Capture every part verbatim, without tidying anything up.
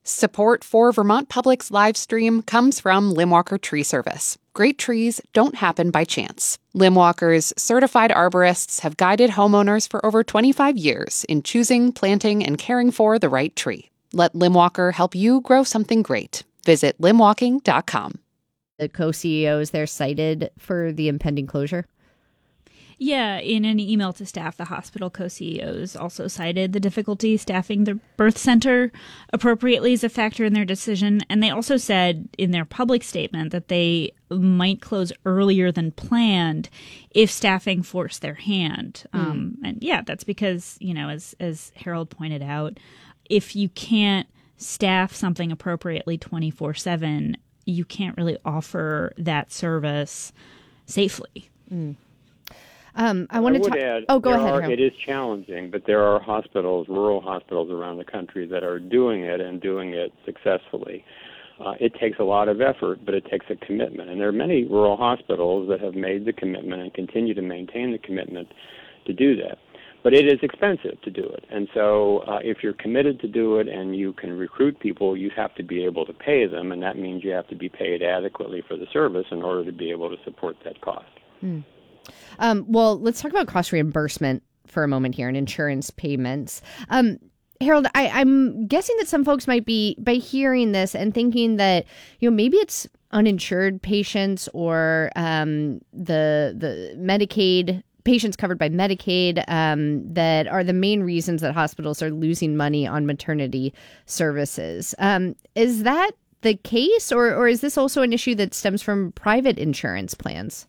Support for Vermont Public's live stream comes from Limwalker Tree Service. Great trees don't happen by chance. Limwalker's certified arborists have guided homeowners for over twenty-five years in choosing, planting, and caring for the right tree. Let Limwalker help you grow something great. Visit limwalking dot com. The co-C E Os there cited for the impending closure? Yeah, in an email to staff, the hospital co-C E Os also cited the difficulty staffing the birth center appropriately as a factor in their decision. And they also said in their public statement that they might close earlier than planned if staffing forced their hand. Mm. Um, and yeah, that's because, you know, as, as Harold pointed out, if you can't staff something appropriately twenty-four seven, you can't really offer that service safely. Mm. Um, I want I to would talk. add, Oh, go there ahead. Are, Harold. it is challenging, but there are hospitals, rural hospitals around the country that are doing it and doing it successfully. Uh, it takes a lot of effort, but it takes a commitment. And there are many rural hospitals that have made the commitment and continue to maintain the commitment to do that. But it is expensive to do it. And so uh, if you're committed to do it and you can recruit people, you have to be able to pay them, and that means you have to be paid adequately for the service in order to be able to support that cost. Hmm. Um, well, let's talk about cost reimbursement for a moment here and insurance payments. Um, Harold, I, I'm guessing that some folks might be, by hearing this and thinking that, you know, maybe it's uninsured patients or um, the the Medicaid patients covered by Medicaid um, that are the main reasons that hospitals are losing money on maternity services. Um, is that the case, or, or is this also an issue that stems from private insurance plans?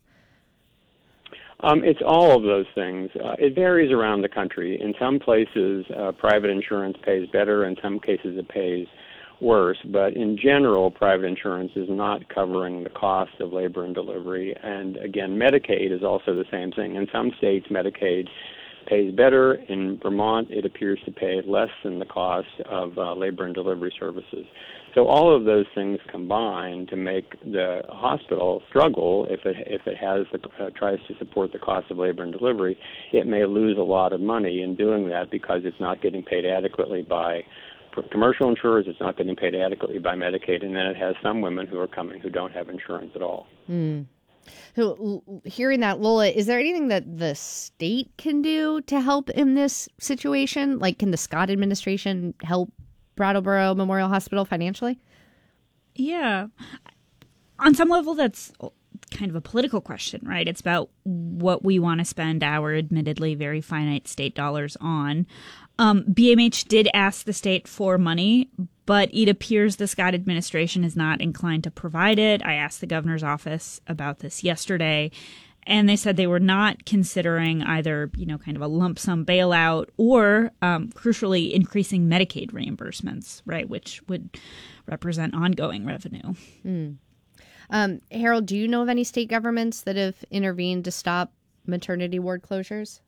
Um, it's all of those things. Uh, it varies around the country. In some places, uh, private insurance pays better. In some cases, it pays worse. But in general, private insurance is not covering the cost of labor and delivery. And again, Medicaid is also the same thing. In some states, Medicaid pays better. In Vermont, it appears to pay less than the cost of uh, labor and delivery services. So all of those things combine to make the hospital struggle. If it if it has the, uh, tries to support the cost of labor and delivery, it may lose a lot of money in doing that because it's not getting paid adequately by commercial insurers. It's not getting paid adequately by Medicaid, and then it has some women who are coming who don't have insurance at all. Mm. So, l- hearing that, Lola, is there anything that the state can do to help in this situation? Like, can the Scott administration help Brattleboro Memorial Hospital financially? Yeah. On some level, that's kind of a political question, right? It's about what we want to spend our admittedly very finite state dollars on. Um, B M H did ask the state for money, but it appears the Scott administration is not inclined to provide it. I asked the governor's office about this yesterday, and they said they were not considering either, you know, kind of a lump sum bailout or, um, crucially, increasing Medicaid reimbursements, right, which would represent ongoing revenue. Mm. Um, Harold, do you know of any state governments that have intervened to stop maternity ward closures?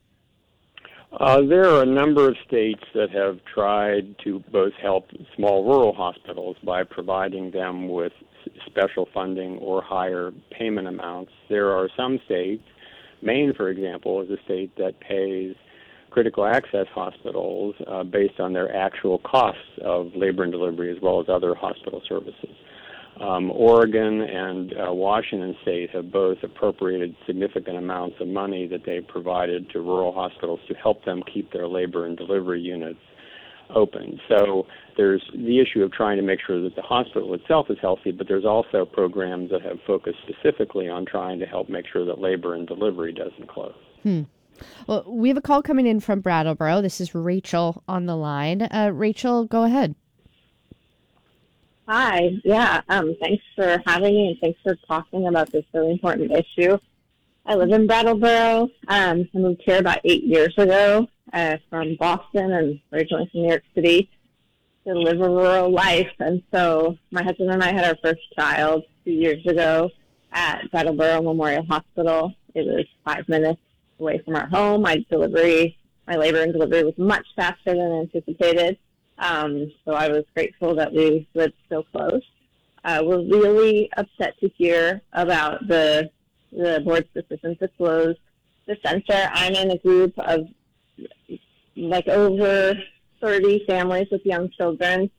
Uh, there are a number of states that have tried to both help small rural hospitals by providing them with special funding or higher payment amounts. There are some states, Maine, for example, is a state that pays critical access hospitals uh, based on their actual costs of labor and delivery as well as other hospital services. Um, Oregon and uh, Washington State have both appropriated significant amounts of money that they provided to rural hospitals to help them keep their labor and delivery units open. So there's the issue of trying to make sure that the hospital itself is healthy, but there's also programs that have focused specifically on trying to help make sure that labor and delivery doesn't close. Hmm. Well, we have a call coming in from Brattleboro. This is Rachel on the line. Uh, Rachel, go ahead. Hi. Yeah. Um, thanks for having me, and thanks for talking about this really important issue. I live in Brattleboro. Um, I moved here about eight years ago uh, from Boston and originally from New York City to live a rural life. And so my husband and I had our first child two years ago at Brattleboro Memorial Hospital. It was five minutes away from our home. My delivery, my labor and delivery was much faster than anticipated. Um, so I was grateful that we lived so close. Uh, we're really upset to hear about the the board's decision to close the center. I'm in a group of like over thirty families with young children